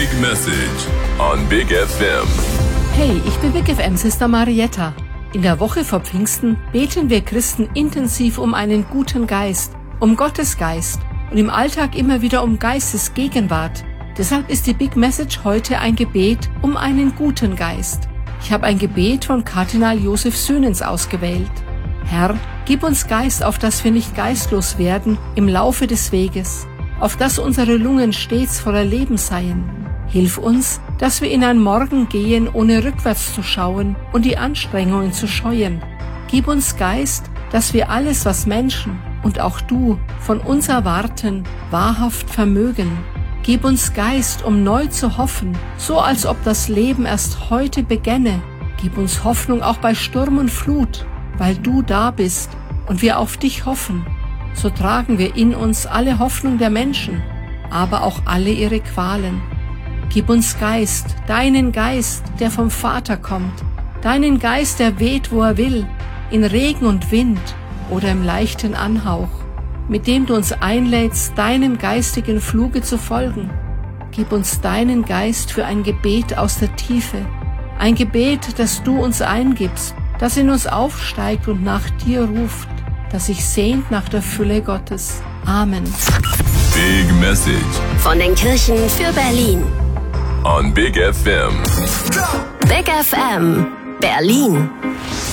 Message on Big FM. Hey, ich bin Big FM Sister Marietta. In der Woche vor Pfingsten beten wir Christen intensiv um einen guten Geist, um Gottes Geist und im Alltag immer wieder um Geistesgegenwart. Deshalb ist die Big Message heute ein Gebet um einen guten Geist. Ich habe ein Gebet von Kardinal Josef Söhnens ausgewählt. Herr, gib uns Geist, auf dass wir nicht geistlos werden im Laufe des Weges, auf dass unsere Lungen stets voller Leben seien. Hilf uns, dass wir in ein Morgen gehen, ohne rückwärts zu schauen und die Anstrengungen zu scheuen. Gib uns Geist, dass wir alles, was Menschen und auch du von uns erwarten, wahrhaft vermögen. Gib uns Geist, um neu zu hoffen, so als ob das Leben erst heute begänne. Gib uns Hoffnung auch bei Sturm und Flut, weil du da bist und wir auf dich hoffen. So tragen wir in uns alle Hoffnung der Menschen, aber auch alle ihre Qualen. Gib uns Geist, deinen Geist, der vom Vater kommt, deinen Geist, der weht, wo er will, in Regen und Wind oder im leichten Anhauch, mit dem du uns einlädst, deinem geistigen Fluge zu folgen. Gib uns deinen Geist für ein Gebet aus der Tiefe, ein Gebet, das du uns eingibst, das in uns aufsteigt und nach dir ruft, das sich sehnt nach der Fülle Gottes. Amen. Big Message Von den Kirchen für Berlin. on Big FM. Big FM Berlin.